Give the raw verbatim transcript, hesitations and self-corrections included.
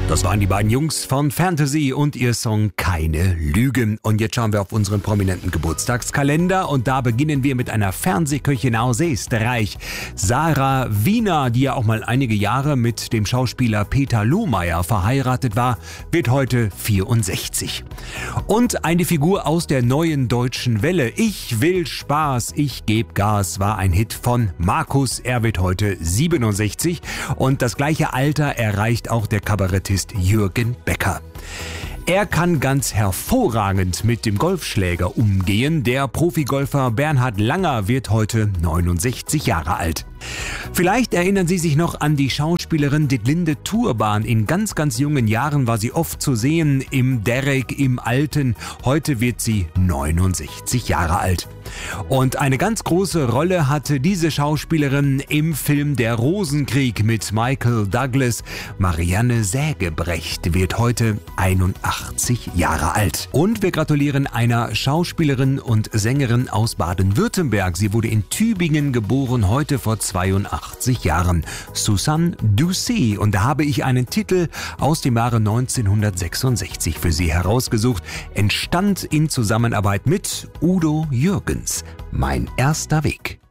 Das waren die beiden Jungs von Fantasy und ihr Song Keine Lügen. Und jetzt schauen wir auf unseren prominenten Geburtstagskalender und da beginnen wir mit einer Fernsehköchin aus Österreich. Sarah Wiener, die ja auch mal einige Jahre mit dem Schauspieler Peter Lohmeier verheiratet war, wird heute vierundsechzig. Und eine Figur aus der neuen deutschen Welle. Ich will Spaß, ich geb Gas war ein Hit von Markus. Er wird heute siebenundsechzig und das gleiche Alter erreicht auch der Kabarettist Jürgen Becker. Er kann ganz hervorragend mit dem Golfschläger umgehen. Der Profigolfer Bernhard Langer wird heute neunundsechzig Jahre alt. Vielleicht erinnern Sie sich noch an die Schauspielerin Ditlinde Turban. In ganz, ganz jungen Jahren war sie oft zu sehen im Derrick, im Alten. Heute wird sie neunundsechzig Jahre alt. Und eine ganz große Rolle hatte diese Schauspielerin im Film Der Rosenkrieg mit Michael Douglas. Marianne Sägebrecht wird heute einundachtzig Jahre alt. Und wir gratulieren einer Schauspielerin und Sängerin aus Baden-Württemberg. Sie wurde in Tübingen geboren, heute vor zweiundachtzig Jahren. Susanne Doucet. Und da habe ich einen Titel aus dem Jahre neunzehnhundertsechsundsechzig für Sie herausgesucht. Entstand in Zusammenarbeit mit Udo Jürgens. Mein erster Weg.